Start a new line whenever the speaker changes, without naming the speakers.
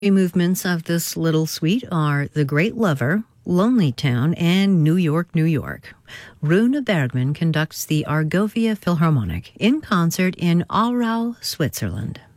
Three movements of this little suite are The Great Lover, Lonely Town, and New York, New York. Rune Bergman conducts the Argovia Philharmonic in concert in Aarau, Switzerland.